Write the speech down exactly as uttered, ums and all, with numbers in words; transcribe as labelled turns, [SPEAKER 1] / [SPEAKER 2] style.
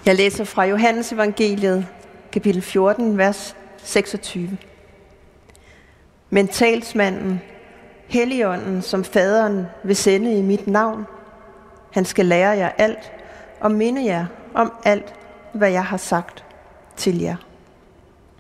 [SPEAKER 1] Jeg læser fra Johannes evangeliet, kapitel fjorten, vers seksogtyve. Men talsmanden, Helligånden, som faderen vil sende i mit navn, han skal lære jer alt og minde jer om alt, hvad jeg har sagt til jer.